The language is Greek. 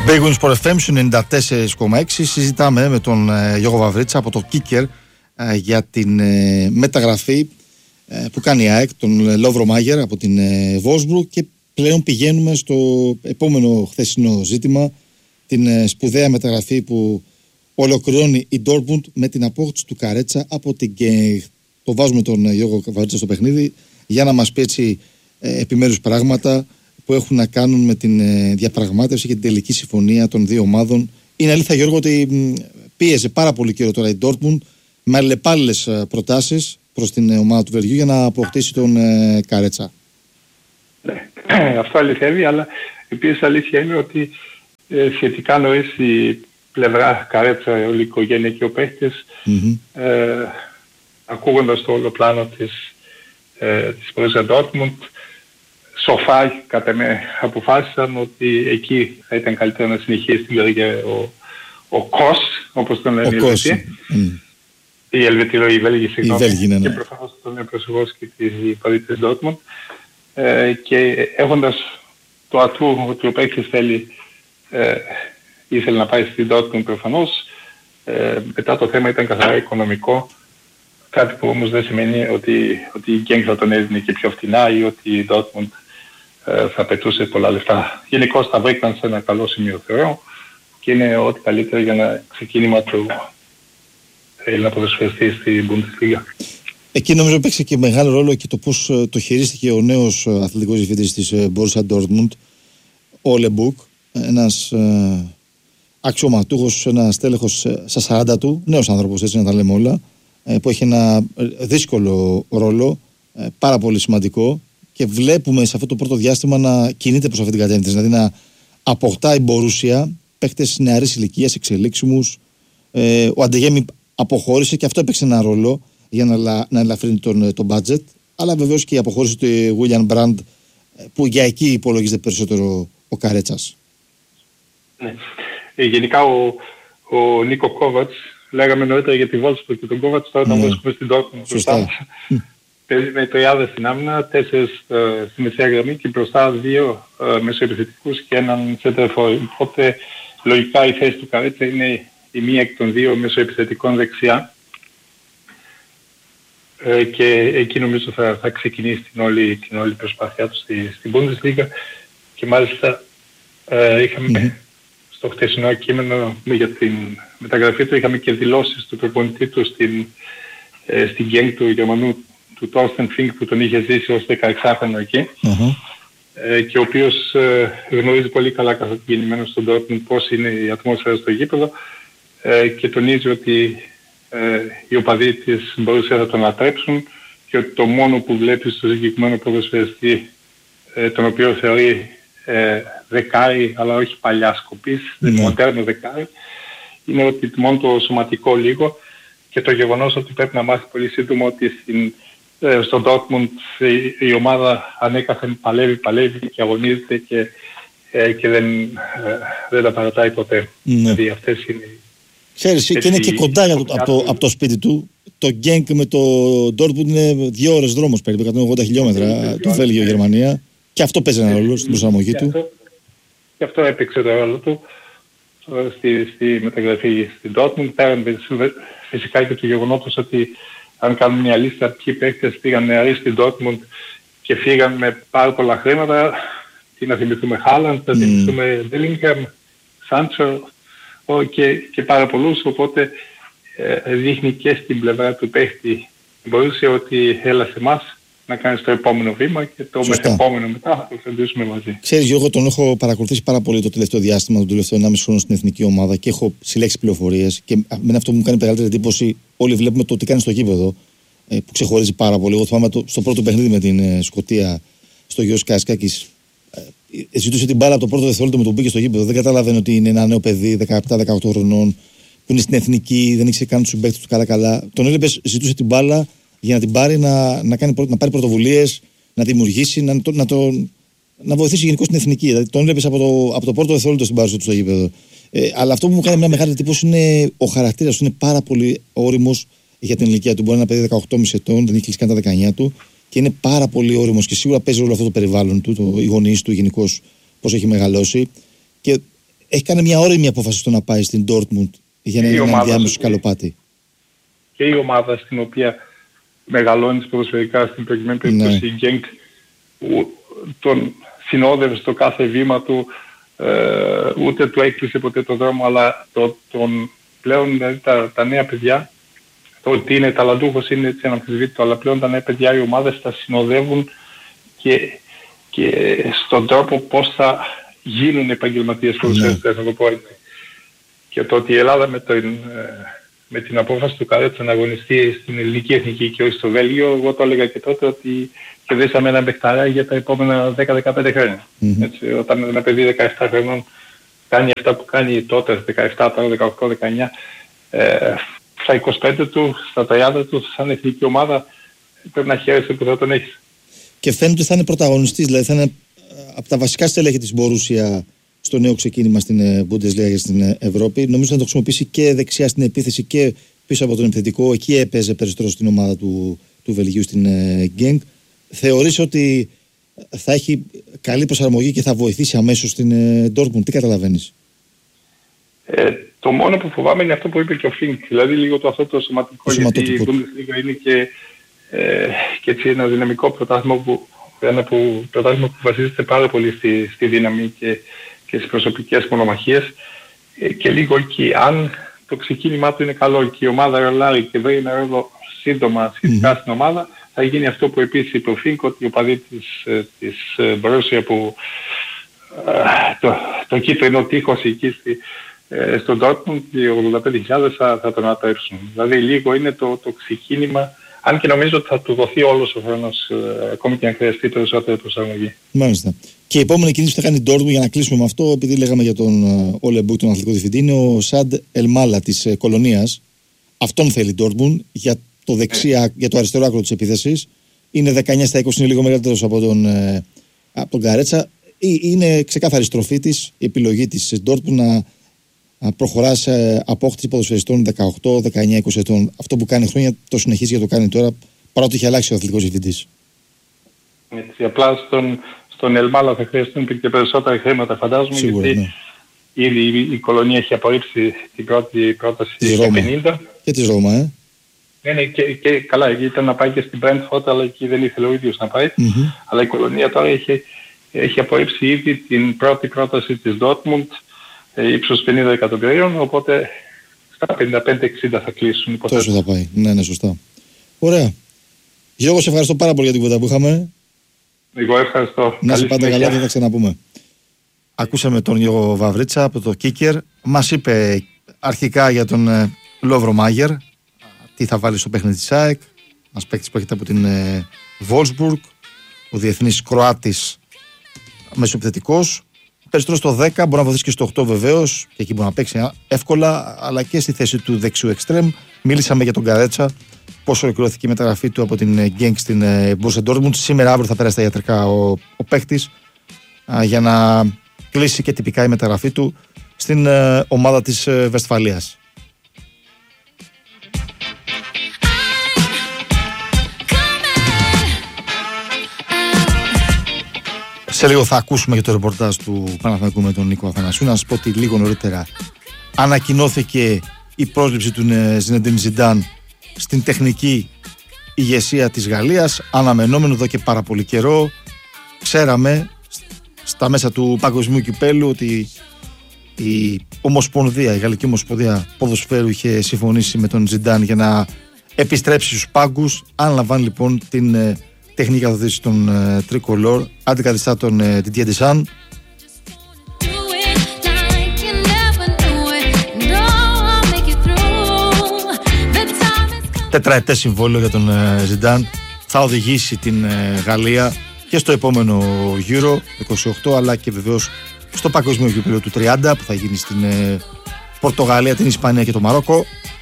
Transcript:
Big Wins Sport FM 94,6. Συζητάμε με τον Γιώργο Βαβρίτσα από το Kicker για την μεταγραφή που κάνει η ΑΕΚ, τον Λόβρο Μάγερ από την Wolfsburg, και πλέον πηγαίνουμε στο επόμενο χθεσινό ζήτημα, την σπουδαία μεταγραφή που ολοκληρώνει η Dortmund με την απόκτηση του Καρέτσα από την Genk. Το βάζουμε τον Γιώργο Βαβρίτσα στο παιχνίδι για να μας πει έτσι επιμέρους πράγματα που έχουν να κάνουν με την διαπραγμάτευση και την τελική συμφωνία των δύο ομάδων. Είναι αλήθεια, Γιώργο, ότι πίεζε πάρα πολύ καιρό τώρα η Dortmund με αλλεπάλληλες προτάσεις προς την ομάδα του Βελγίου για να αποκτήσει τον Καρέτσα. Ναι, αυτό αληθεύει, αλλά επίσης αλήθεια είναι ότι σχετικά νωρίς η πλευρά Καρέτσα, όλη η οικογένεια και ο παίχτης, ακούγοντας το όλο πλάνο της Borussia Dortmund, σοφά κατά με αποφάσισαν ότι εκεί θα ήταν καλύτερα να συνεχίσει την καριέρα ο Κος, όπως τον λένε οι Ελβετοί. Οι Ελβετοί, οι Βέλγοι, συγγνώμη, ναι. Και προφανώς τον προσωπός και τη παρή της Dortmund. Και έχοντας το ατού ότι ο παίκτης ήθελε να πάει στην Dortmund προφανώς, μετά το θέμα ήταν καθαρά οικονομικό. Κάτι που όμως δεν σημαίνει ότι η Genk θα τον έδινε και πιο φτηνά ή ότι η Dortmund θα πετούσε πολλά λεφτά. Γενικώς τα βρήκαν σε ένα καλό σημείο, θεωρώ, και είναι ό,τι καλύτερο για ένα ξεκίνημα του Έλληνα ποδοσφαιριστή στη Bundesliga. Εκεί νομίζω παίξει και μεγάλο ρόλο και το πώς το χειρίστηκε ο νέος αθλητικός διευθυντής της Borussia Dortmund, ο Λεμπούκ, ένας αξιωματούχος, ένας τέλεχος στα 40 του, νέος άνθρωπος, έτσι να τα λέμε όλα, που έχει ένα δύσκολο ρόλο, πάρα πολύ σημαντικό, και βλέπουμε σε αυτό το πρώτο διάστημα να κινείται προς αυτή την κατεύθυνση, δηλαδή να αποκτά η Μπορούσια παίκτες νεαρής ηλικίας, εξελίξιμους. Ο Αντεγέμι αποχώρησε και αυτό έπαιξε ένα ρόλο για να ελαφρύνει τον budget, αλλά βεβαίως και η αποχώρηση του William Brandt, που για εκεί υπολογίζεται περισσότερο ο Καρέτσας. Ναι. Γενικά ο Νίκο Κόβατς, λέγαμε νωρίτερα για τη Wolfsburg και τον Κόβατς, τώρα τον βρίσκουμε στην Dortmund. Σωστά. Παίζει με τριάδες στην άμυνα, 4 στη μεσαία γραμμή και μπροστά 2 μεσοεπιθετικούς και έναν center forward. Οπότε λογικά η θέση του Καρέτσα είναι η μία εκ των 2 μεσοεπιθετικών δεξιά. Και εκεί νομίζω θα ξεκινήσει την όλη προσπάθειά του στην Bundesliga. Και μάλιστα είχαμε στο χτεσινό κείμενο για την μεταγραφή του, είχαμε και δηλώσεις του προπονητή του στην Genk του Γερμανού, του Torsten Fink, που τον είχε ζήσει ως 16χρονο εκεί, και ο οποίος γνωρίζει πολύ καλά καθηγητημένος στον Dortmund πώς είναι η ατμόσφαιρα στο γήπεδο, και τονίζει ότι οι οπαδοί της Borussia θα τον λατρέψουν και ότι το μόνο που βλέπει στο συγκεκριμένο ποδοσφαιριστή, τον οποίο θεωρεί δεκάρι, αλλά όχι παλιά σκοπής, μοντέρνο δεκάρι, είναι ότι μόνο το σωματικό λίγο και το γεγονός ότι πρέπει να μάθει πολύ σύντομα ότι στον Dortmund η ομάδα ανέκαθεν παλεύει και αγωνίζεται και δεν τα παρατάει ποτέ. Δηλαδή αυτές είναι. Ξέρεις, και είναι και κοντά από το σπίτι του. Το Genk με το Dortmund είναι 2 ώρες δρόμος περίπου, 180 χιλιόμετρα, το Βέλγιο-Γερμανία. Και αυτό παίζει ένα ρόλο στην προσαρμογή του. Και αυτό έπαιξε το ρόλο του στη μεταγραφή στην Dortmund. Πέραν φυσικά και του γεγονότος ότι αν κάνουμε μια λίστα ποιοι παίκτες πήγαν νεαροί στην Dortmund και φύγαν με πάρα πολλά χρήματα, τι να θυμηθούμε, Haaland, να θυμηθούμε Bellingham, Sancho και πάρα πολλούς, οπότε δείχνει και στην πλευρά του παίκτη μπορούσε ότι έλα σε εμάς να κάνεις το επόμενο βήμα και το μεθεπόμενο μετά θα το φροντίσουμε μαζί. Ξέρεις, Γιώργο, τον έχω παρακολουθήσει πάρα πολύ το τελευταίο διάστημα, τον τελευταίο 1,5 χρόνο στην εθνική ομάδα, και έχω συλλέξει πληροφορίες, και με αυτό που μου κάνει μεγαλύτερη εντύπωση, όλοι βλέπουμε το τι κάνει στο γήπεδο, που ξεχωρίζει πάρα πολύ. Εγώ θυμάμαι στο πρώτο παιχνίδι με την Σκωτία, στο Γιώργος Καρασκάκης, ζητούσε την μπάλα από το πρώτο δευτερόλεπτο με τον μπήκε στο γήπεδο. Δεν καταλαβαίνω ότι είναι ένα νέο παιδί 17-18 χρονών που είναι στην εθνική, δεν ήξερε καν του συμπαίκτες του καλά. Τον έβλεπες, ζητούσε την μπάλα για να την πάρει, να πάρει πρωτοβουλίες, να δημιουργήσει, να βοηθήσει γενικώς την εθνική. Δηλαδή, τον έβλεπες από το πρώτο δευτερόλεπτο στην παρουσία του στο γήπεδο. Αλλά αυτό που μου κάνει μια μεγάλη εντύπωση είναι ο χαρακτήρας του. Είναι πάρα πολύ όριμος για την ηλικία του. Μπορεί να είναι ένα παιδί 18,5 ετών, δεν έχει κλείσει καν τα 19 του, και είναι πάρα πολύ όριμος και σίγουρα παίζει όλο αυτό το περιβάλλον του, οι γονείς του γενικώς, πώς έχει μεγαλώσει. Και έχει κάνει μια όριμη απόφαση στο να πάει στην Dortmund για να είναι ένα ενδιάμεσο σκαλοπάτι. Και η ομάδα στην οποία μεγαλώνει ποδοσφαιρικά, στην προκειμένη περίπτωση η Genk, τον συνόδευε στο κάθε βήμα του, ούτε του έκλεισε ποτέ το δρόμο, αλλά τον πλέον δηλαδή, τα νέα παιδιά, το ότι είναι ταλαντούχος είναι έτσι αναμφισβήτητο, αλλά πλέον τα νέα παιδιά, οι ομάδες τα συνοδεύουν και στον τρόπο πώς θα γίνουν επαγγελματίες ποδοσφαιριστές, να το πω έτσι. Και το ότι η Ελλάδα με την απόφαση του Καρέτσα να αγωνιστεί στην ελληνική εθνική και όχι στο Βέλγιο, εγώ το έλεγα και τότε ότι κερδίσαμε ένα μπεχταρά για τα επόμενα 10-15 χρόνια. Έτσι, όταν ένα παιδί 17 χρονών κάνει αυτά που κάνει τότε, 17, τώρα 18, 19, στα 25 του, στα 30 του, σαν εθνική ομάδα, πρέπει να χαίρεσαι που θα τον έχεις. Και φαίνεται ότι θα είναι πρωταγωνιστής, δηλαδή θα είναι από τα βασικά στελέχη της Μπορούσια στο νέο ξεκίνημα στην Bundesliga και στην Ευρώπη. Νομίζω να το χρησιμοποιήσει και δεξιά στην επίθεση και πίσω από τον επιθετικό. Εκεί έπαιζε περισσότερο στην ομάδα του Βελγίου, στην Genk. Θεωρείς ότι θα έχει καλή προσαρμογή και θα βοηθήσει αμέσως στην Dortmund? Τι καταλαβαίνεις? Το μόνο που φοβάμαι είναι αυτό που είπε και ο Φίνκ, δηλαδή λίγο αυτό το σωματικό, γιατί η Bundesliga είναι και έτσι ένα δυναμικό πρωτάθλημα που βασίζεται πάρα πολύ στη δύναμη και στις προσωπικές μονομαχίες, και λίγο εκεί αν το ξεκίνημά του είναι καλό και η ομάδα ρολάρει και βρει ένα ρόλο σύντομα σχετικά στην ομάδα, θα γίνει αυτό που επίσης είπε ο Φίνκ, ότι ο παδί της Μπορούσια που το κίτρινο τείχος εκεί στον Dortmund, οι 85.000 θα τον ανατρέψουν. Δηλαδή λίγο είναι το ξεκίνημα, αν και νομίζω ότι θα του δοθεί όλος ο χρόνος, ακόμη και αν χρειαστεί περισσότερη προσαρμογή. Μάλιστα. Και η επόμενη κίνηση που θα κάνει η Dortmund, για να κλείσουμε με αυτό, επειδή λέγαμε για τον Ole Buch, τον αθλητικό διευθυντή, είναι ο Σαντ Ελμάλα της Κολονίας. Αυτόν θέλει η Dortmund για το αριστερό άκρο της επίθεσης. Είναι 19 στα 20, είναι λίγο μεγαλύτερος από τον Καρέτσα. Είναι ξεκάθαρη στροφή της, η επιλογή της Dortmund να προχωρά σε απόκτηση ποδοσφαιριστών 18, 19, 20 ετών. Αυτό που κάνει χρόνια το συνεχίζει και το κάνει τώρα, παρότι έχει αλλάξει ο αθλητικός διευθυντής. Έτσι, απλά στον Ελμάλα θα χρειαστούν και περισσότερα χρήματα, φαντάζομαι. Σίγουρα, γιατί ναι. Ήδη η Κολονία έχει απορρίψει την πρώτη πρόταση για 50. Και της Ρώμα, Ναι, και καλά, εκεί ήταν να πάει και στην Brentford, αλλά εκεί δεν ήθελε ο ίδιος να πάει. Αλλά η Κολονία τώρα έχει απορρίψει ήδη την πρώτη πρόταση της Dortmund, ύψος 50 εκατομμυρίων, οπότε στα 55-60 θα κλείσουν, υποθέτω. Τόσο θα πάει, ναι, σωστά. Ωραία. Γιώργο, σε ευχαριστώ πάρα πολύ για την κουβέντα που είχαμε. Εγώ ευχαριστώ. Να είσαι πάντα καλά, θα τα ξαναπούμε. Ακούσαμε τον Γιώργο Βαβρίτσα από το Kicker. Μας είπε αρχικά για τον Λόβρο Μάγερ, τι θα βάλει στο παιχνίδι της ΑΕΚ. Ένας παίκτης που έχετε από την Wolfsburg, ο διεθνής Κροάτης μεσοεπιθετικός. Περισσότερο στο 10, μπορεί να βοηθήσει και στο 8 βεβαίως, και εκεί μπορεί να παίξει εύκολα, αλλά και στη θέση του δεξιού εξτρέμ. Μίλησαμε για τον Καρέτσα, πώς ολοκληρώθηκε η μεταγραφή του από την Genk στην Borussia Dortmund. Σήμερα, αύριο θα περάσει τα ιατρικά ο παίκτης, για να κλείσει και τυπικά η μεταγραφή του στην ομάδα της Βεσφαλίας. Σε λίγο θα ακούσουμε για το ρεπορτάζ του Παναθηναϊκού με τον Νίκο Αθανασίου. Να σας πω ότι λίγο νωρίτερα ανακοινώθηκε η πρόσληψη του Ζινεντίν Ζιντάν στην τεχνική ηγεσία της Γαλλίας, αναμενόμενο εδώ και πάρα πολύ καιρό. Ξέραμε στα μέσα του Παγκοσμίου Κυπέλλου ότι η Γαλλική Ομοσπονδία Ποδοσφαίρου είχε συμφωνήσει με τον Ζιντάν για να επιστρέψει στους πάγκους. Αναλαμβάνει λοιπόν την τεχνική καθοδήγηση των Tricolor, αντικαθιστά τον Didier Deschamps. Τετραετές συμβόλαιο για τον Ζιντάν, θα οδηγήσει την Γαλλία και στο επόμενο Euro 28, αλλά και βεβαίως στο Παγκόσμιο Κυπέλλο του 30 που θα γίνει στην Πορτογαλία, την Ισπανία και το Μαρόκο.